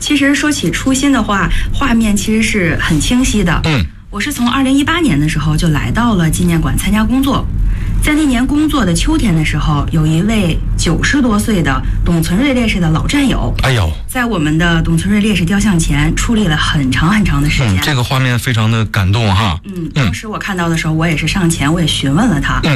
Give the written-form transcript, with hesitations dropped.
其实说起初心的话，画面其实是很清晰的。我是从2018年的时候就来到了纪念馆参加工作。在那年工作的秋天的时候，有一位90多岁的董存瑞烈士的老战友，在我们的董存瑞烈士雕像前矗立了很长很长的时间。 这个画面非常的感动哈。 当时我看到的时候，我也是上前，我也询问了他。